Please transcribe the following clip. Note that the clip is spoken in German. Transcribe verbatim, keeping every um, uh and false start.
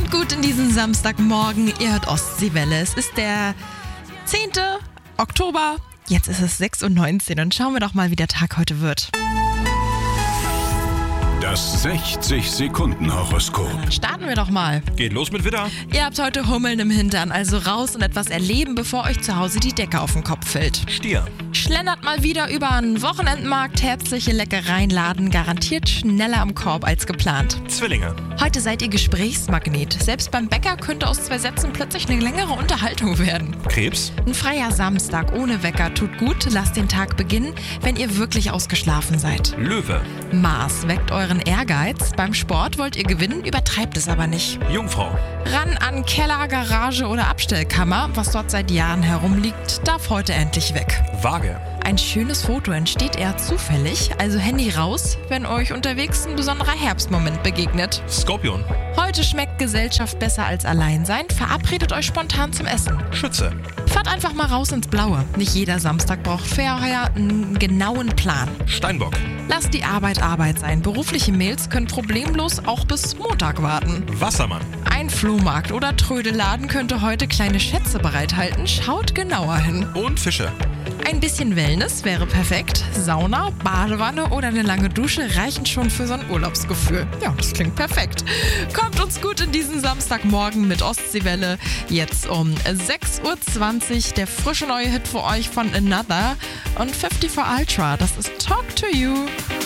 Kommt gut in diesen Samstagmorgen. Ihr hört Ostseewelle. Es ist der zehnte Oktober. Jetzt ist es sechs Uhr neunzehn und schauen wir doch mal, wie der Tag heute wird. Das sechzig-Sekunden-Horoskop. Starten wir doch mal. Geht los mit Widder. Ihr habt heute Hummeln im Hintern, also raus und etwas erleben, bevor euch zu Hause die Decke auf den Kopf fällt. Stier. Schlendert mal wieder über einen Wochenendmarkt. Herzliche Leckereien laden garantiert schneller am Korb als geplant. Zwillinge. Heute seid ihr Gesprächsmagnet. Selbst beim Bäcker könnte aus zwei Sätzen plötzlich eine längere Unterhaltung werden. Krebs. Ein freier Samstag ohne Wecker tut gut. Lasst den Tag beginnen, wenn ihr wirklich ausgeschlafen seid. Löwe. Mars weckt euren Ehrgeiz. Beim Sport wollt ihr gewinnen, übertreibt es aber nicht. Jungfrau. Ran an Keller, Garage oder Abstellkammer. Was dort seit Jahren herumliegt, darf heute endlich weg. Waage. Ein schönes Foto entsteht eher zufällig, also Handy raus, wenn euch unterwegs ein besonderer Herbstmoment begegnet. Skorpion. Heute schmeckt Gesellschaft besser als Alleinsein. Verabredet euch spontan zum Essen. Schütze. Fahrt einfach mal raus ins Blaue. Nicht jeder Samstag braucht vorher einen genauen Plan. Steinbock. Lasst die Arbeit Arbeit sein. Berufliche Mails können problemlos auch bis Montag warten. Wassermann. Ein Flohmarkt oder Trödelladen könnte heute kleine Schätze bereithalten. Schaut genauer hin. Und Fische. Ein bisschen Wellness wäre perfekt. Sauna, Badewanne oder eine lange Dusche reichen schon für so ein Urlaubsgefühl. Ja, das klingt perfekt. Kommt uns gut in diesen Samstagmorgen mit Ostseewelle. Jetzt um sechs Uhr zwanzig der frische neue Hit für euch von Another und fünfzig for Ultra. Das ist Talk to You.